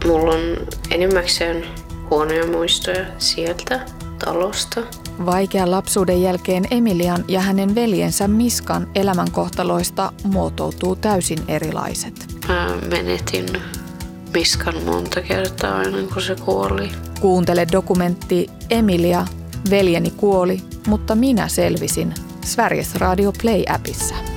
Mulla on enimmäkseen huonoja muistoja sieltä talosta. Vaikean lapsuuden jälkeen Emilian ja hänen veljensä Miskan elämänkohtaloista muotoutuu täysin erilaiset. Mä menetin Miskan monta kertaa ennen kuin se kuoli. Kuuntele dokumentti Emilia, veljeni kuoli, mutta minä selvisin Sveriges Radio Play-appissa.